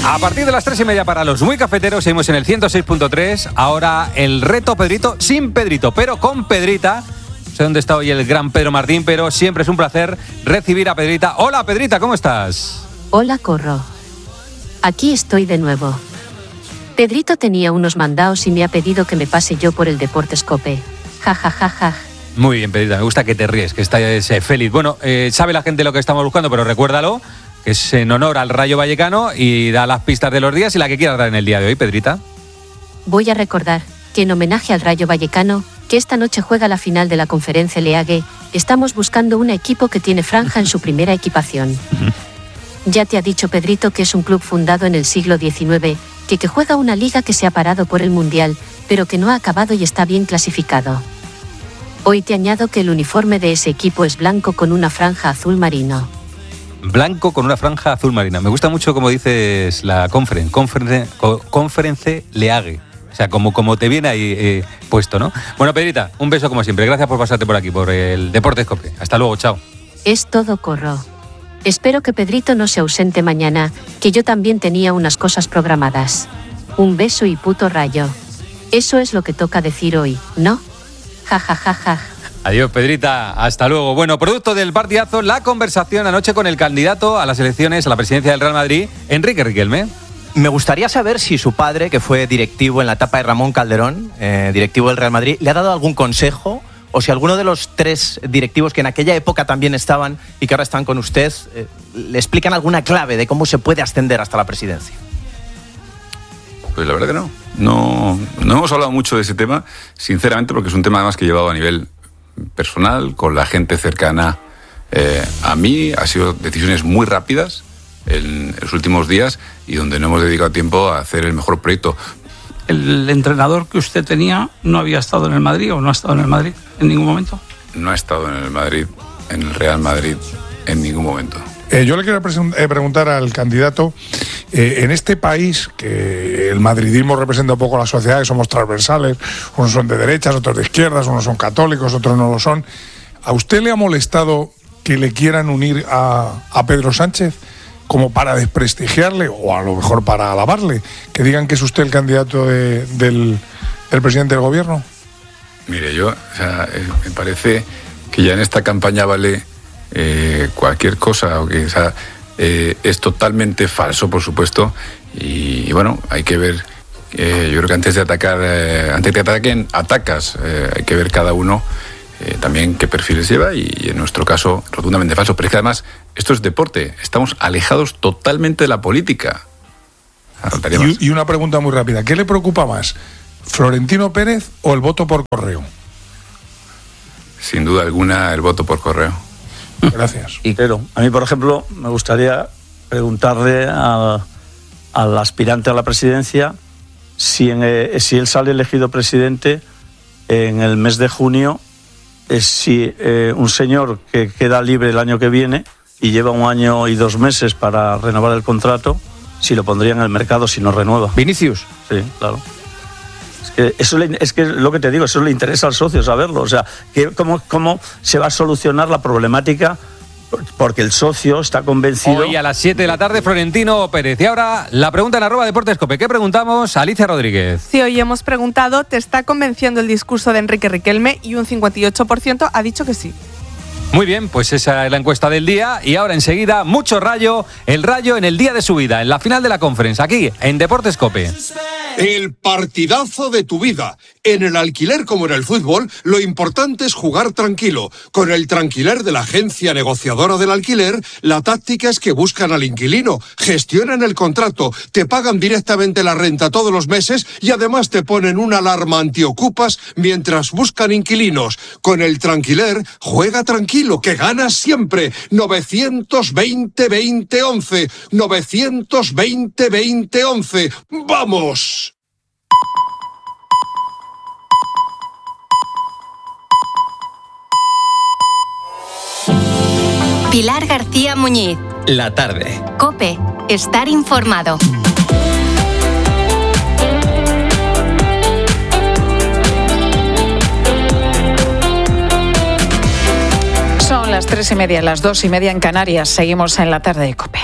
A partir de las 3:30 para los muy cafeteros, seguimos en el 106.3. Ahora el reto Pedrito, sin Pedrito, pero con Pedrita. No sé dónde está hoy el gran Pedro Martín, pero siempre es un placer recibir a Pedrita. Hola Pedrita, ¿cómo estás? Hola Corro. Aquí estoy de nuevo. Pedrito tenía unos mandados y me ha pedido que me pase yo por el Deportes Cope. Ja, ja, ja, ja. Muy bien, Pedrita, me gusta que te ríes, que estás feliz. Bueno, sabe la gente lo que estamos buscando, pero recuérdalo, que es en honor al Rayo Vallecano, y da las pistas de los días y la que quieras dar en el día de hoy, Pedrita. Voy a recordar que en homenaje al Rayo Vallecano, que esta noche juega la final de la Conference League, estamos buscando un equipo que tiene franja en su primera equipación. Ya te ha dicho Pedrito que es un club fundado en el siglo XIX, que juega una liga que se ha parado por el Mundial, pero que no ha acabado y está bien clasificado. Hoy te añado que el uniforme de ese equipo es blanco con una franja azul marino. Blanco con una franja azul marina. Me gusta mucho como dices la Conference League. O sea, como te viene ahí puesto, ¿no? Bueno, Pedrita, un beso como siempre. Gracias por pasarte por aquí, por el Deportes Cope. Hasta luego, chao. Es todo, Corro. Espero que Pedrito no se ausente mañana, que yo también tenía unas cosas programadas. Un beso y puto Rayo. Eso es lo que toca decir hoy, ¿no? Ja, ja, ja, ja. Adiós, Pedrita. Hasta luego. Bueno, producto del partidazo, la conversación anoche con el candidato a las elecciones a la presidencia del Real Madrid, Enrique Riquelme. Me gustaría saber si su padre, que fue directivo en la etapa de Ramón Calderón, directivo del Real Madrid, le ha dado algún consejo, o si alguno de los tres directivos que en aquella época también estaban y que ahora están con usted, le explican alguna clave de cómo se puede ascender hasta la presidencia. Pues la verdad que no. No hemos hablado mucho de ese tema, sinceramente, porque es un tema además que he llevado a nivel personal, con la gente cercana a mí. Ha sido decisiones muy rápidas en los últimos días y donde no hemos dedicado tiempo a hacer el mejor proyecto. ¿El entrenador que usted tenía no había estado en el Madrid o no ha estado en el Madrid en ningún momento? No ha estado en el Madrid, en el Real Madrid, en ningún momento. Yo le quiero preguntar al candidato, en este país, que el madridismo representa un poco la sociedad, que somos transversales, unos son de derechas, otros de izquierdas, unos son católicos, otros no lo son, ¿a usted le ha molestado que le quieran unir a Pedro Sánchez como para desprestigiarle o a lo mejor para alabarle? Que digan que es usted el candidato del presidente del gobierno. Mire, me parece que ya en esta campaña vale cualquier cosa, es totalmente falso, por supuesto, y bueno, hay que ver, yo creo que antes de atacar, antes que ataquen, atacas, hay que ver cada uno también qué perfiles lleva, y en nuestro caso rotundamente falso. Pero es que además esto es deporte, estamos alejados totalmente de la política. Y una pregunta muy rápida, ¿qué le preocupa más, Florentino Pérez o el voto por correo? Sin duda alguna el voto por correo. Gracias. Pero a mí, por ejemplo, me gustaría preguntarle al aspirante a la presidencia si él sale elegido presidente en el mes de junio, si un señor que queda libre el año que viene y lleva 1 año y 2 meses para renovar el contrato, si lo pondría en el mercado si no renueva. ¿Vinicius? Sí, claro. Es que lo que te digo, eso le interesa al socio saberlo. O sea, ¿cómo se va a solucionar la problemática? Porque el socio está convencido. Hoy a las 7 de la tarde, Florentino Pérez. Y ahora la pregunta en @DeportesCope. ¿Qué preguntamos? Alicia Rodríguez. Sí, hoy hemos preguntado, ¿te está convenciendo el discurso de Enrique Riquelme? Y un 58% ha dicho que sí. Muy bien, pues esa es la encuesta del día. Y ahora enseguida, mucho Rayo. El Rayo en el día de su vida, en la final de la Conference, aquí en Deportes Cope. El partidazo de tu vida. En el alquiler como en el fútbol, lo importante es jugar tranquilo. Con el Tranquiler de la agencia negociadora del alquiler, la táctica es que buscan al inquilino, gestionan el contrato, te pagan directamente la renta todos los meses y además te ponen una alarma antiocupas mientras buscan inquilinos. Con el Tranquiler, juega tranquilo, que ganas siempre. 920-2011. 920-2011. ¡Vamos! Pilar García Muñiz. La tarde. COPE. Estar informado. Son las 3:30, las 2:30 en Canarias. Seguimos en la tarde de COPE.